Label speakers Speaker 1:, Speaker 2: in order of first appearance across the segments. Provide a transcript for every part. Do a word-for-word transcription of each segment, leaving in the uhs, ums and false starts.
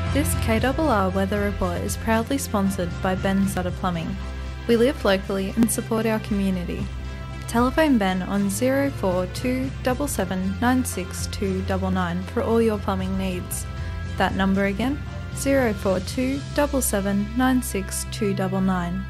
Speaker 1: This K R R Weather Report is proudly sponsored by Ben Sutter Plumbing. We live locally and support our community. Telephone Ben on zero four two seven seven nine six two nine nine for all your plumbing needs. That number again, zero four two seven seven nine six two nine nine.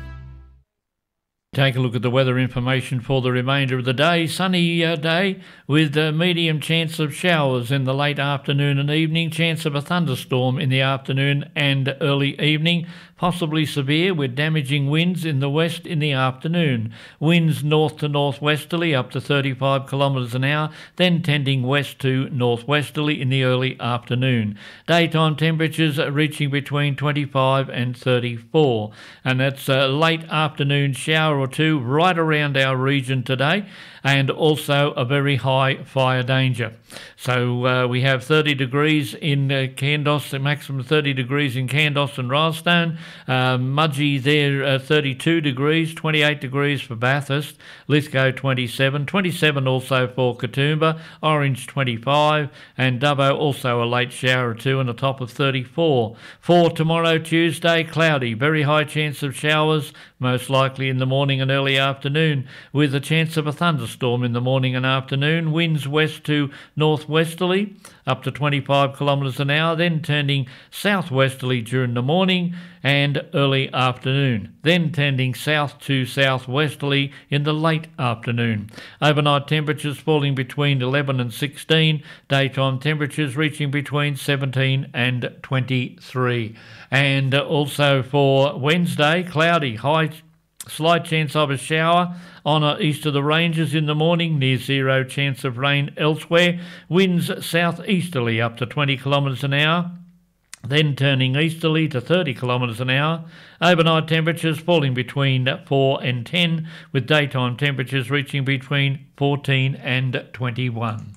Speaker 2: Take a look at the weather information for the remainder of the day. Sunny uh, day with a medium chance of showers in the late afternoon and evening, chance of a thunderstorm in the afternoon and early evening, possibly severe with damaging winds in the west in the afternoon. Winds north to northwesterly up to thirty-five kilometres an hour, then tending west to northwesterly in the early afternoon. Daytime temperatures reaching between twenty-five and thirty-four, and that's a late afternoon shower or two right around our region today, and also a very high fire danger. So uh, we have thirty degrees in uh, Kandos, a maximum thirty degrees in Kandos and Rylstone. Uh, Mudgee there, uh, thirty-two degrees, twenty-eight degrees for Bathurst, Lithgow twenty-seven, twenty-seven also for Katoomba, Orange twenty-five, and Dubbo also a late shower or two and a top of thirty-four. For tomorrow, Tuesday, cloudy, very high chance of showers, most likely in the morning and early afternoon, with a chance of a thunderstorm in the morning and afternoon. Winds west to northwesterly up to twenty-five kilometres an hour, then turning southwesterly during the morning and early afternoon, then tending south to southwesterly in the late afternoon. Overnight temperatures falling between eleven and sixteen, daytime temperatures reaching between seventeen and twenty-three. And also for Wednesday, cloudy, high slight chance of a shower on uh, east of the ranges in the morning, near zero chance of rain elsewhere. Winds southeasterly up to twenty kilometres an hour, then turning easterly to thirty kilometres an hour. Overnight temperatures falling between four and ten, with daytime temperatures reaching between fourteen and twenty-one.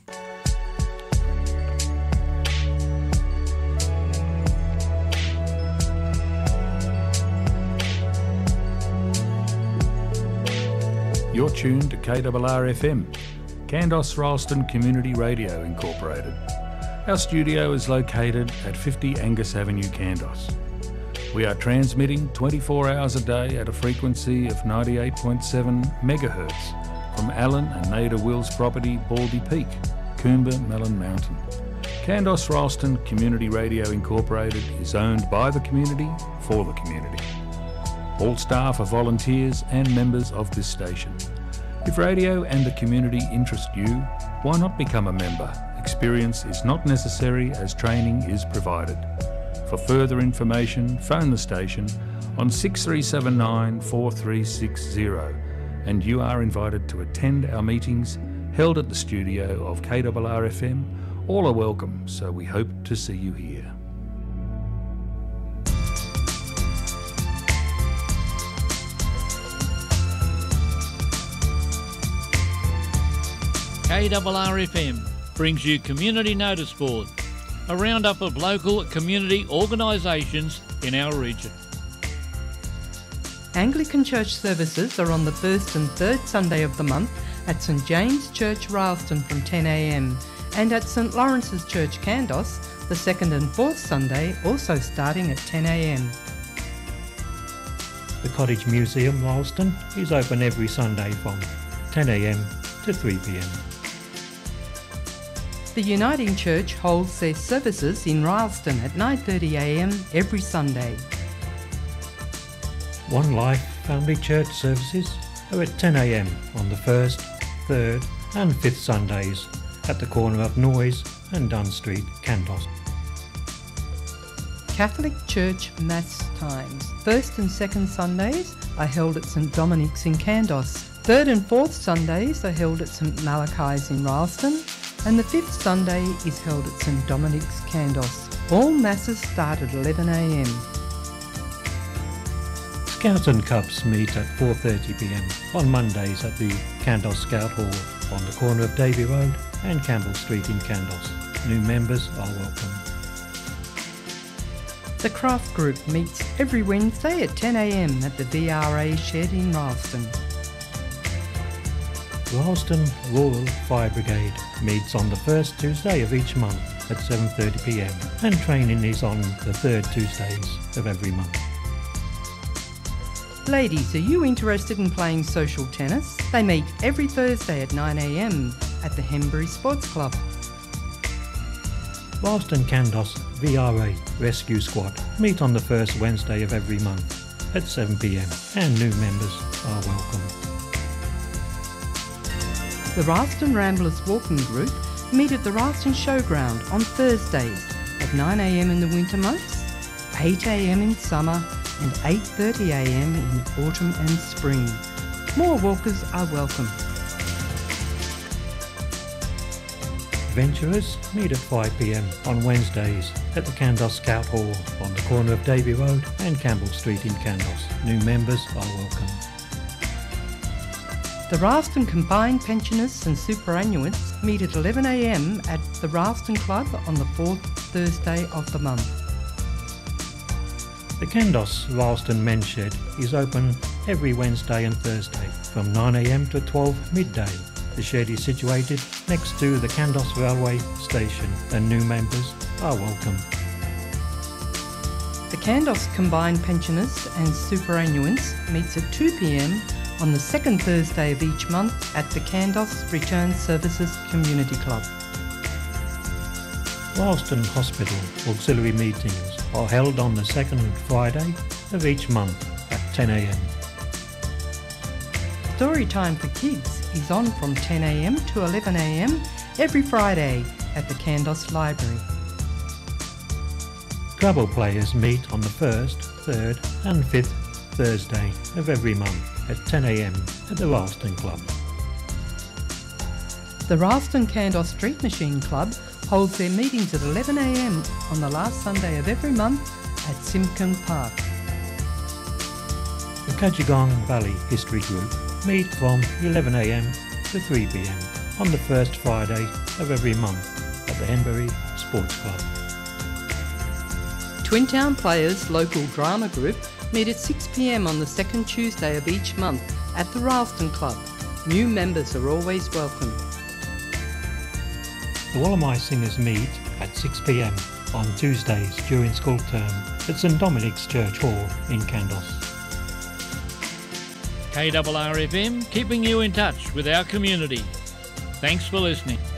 Speaker 3: You're tuned to K R R F M, Kandos Rylstone Community Radio Incorporated. Our studio is located at fifty Angus Avenue, Kandos. We are transmitting twenty-four hours a day at a frequency of ninety-eight point seven megahertz from Alan and Nada Wills' property, Baldy Peak, Coomba, Mellon Mountain. Kandos Rylstone Community Radio Incorporated is owned by the community for the community. All staff are volunteers and members of this station. If radio and the community interest you, why not become a member? Experience is not necessary as training is provided. For further information, phone the station on six three seven nine four three six zero, and you are invited to attend our meetings held at the studio of K R R F M. All are welcome, so we hope to see you here.
Speaker 2: K R R F M brings you Community Notice Board, a roundup of local community organisations in our region.
Speaker 4: Anglican Church services are on the first and third Sunday of the month at St James Church Rylstone from ten a m and at St Lawrence's Church Kandos the second and fourth Sunday, also starting at ten a m.
Speaker 5: The Cottage Museum Rylstone is open every Sunday from ten a m to three p m.
Speaker 4: The Uniting Church holds their services in Rylstone at nine thirty a m every Sunday.
Speaker 5: One Life Family Church services are at ten a m on the first, third and fifth Sundays at the corner of Noyes and Dunn Street, Kandos.
Speaker 4: Catholic Church Mass times. First and second Sundays are held at St Dominic's in Kandos. Third and fourth Sundays are held at St Malachi's in Rylstone, and the fifth Sunday is held at St Dominic's, Kandos. All masses start at eleven a m.
Speaker 5: Scouts and Cubs meet at four thirty p m on Mondays at the Kandos Scout Hall on the corner of Davy Road and Campbell Street in Kandos. New members are welcome.
Speaker 4: The Craft Group meets every Wednesday at ten a m at the V R A shed in Rylstone.
Speaker 5: Rylstone Rural Fire Brigade meets on the first Tuesday of each month at seven thirty p m and training is on the third Tuesdays of every month.
Speaker 4: Ladies, are you interested in playing social tennis? They meet every Thursday at nine a m at the Henbury Sports Club.
Speaker 5: Ralston Kandos V R A Rescue Squad meet on the first Wednesday of every month at seven p m and new members are welcome.
Speaker 4: The Ralston Ramblers Walking Group meet at the Ralston Showground on Thursdays at nine a m in the winter months, eight a m in summer and eight thirty a m in autumn and spring. More walkers are welcome.
Speaker 5: Adventurers meet at five p m on Wednesdays at the Kandos Scout Hall on the corner of Davy Road and Campbell Street in Kandos. New members are welcome.
Speaker 4: The Ralston Combined Pensioners and Superannuants meet at eleven a m at the Ralston Club on the fourth Thursday of the month.
Speaker 5: The Kandos Ralston Men's Shed is open every Wednesday and Thursday from nine a m to twelve midday. The shed is situated next to the Kandos Railway Station and new members are welcome.
Speaker 4: The Kandos Combined Pensioners and Superannuants meets at two p m on the second Thursday of each month at the Kandos Return Services Community Club.
Speaker 5: Ralston Hospital auxiliary meetings are held on the second Friday of each month at ten a m.
Speaker 4: Story time for kids is on from ten a m to eleven a m every Friday at the Kandos Library.
Speaker 5: Scrabble players meet on the first, third and fifth Thursday of every month at ten a m at the Ralston Club.
Speaker 4: The Ralston Kandos Street Machine Club holds their meetings at eleven a m on the last Sunday of every month at Simkin Park.
Speaker 5: The Kajigong Valley History Group meet from eleven a m to three p m on the first Friday of every month at the Henbury Sports Club.
Speaker 4: Twin Town Players Local Drama Group meet at six p m on the second Tuesday of each month at the Ralston Club. New members are always welcome.
Speaker 5: The Wallamai Singers meet at six p m on Tuesdays during school term at St Dominic's Church Hall in Kandos.
Speaker 2: K R R F M, keeping you in touch with our community. Thanks for listening.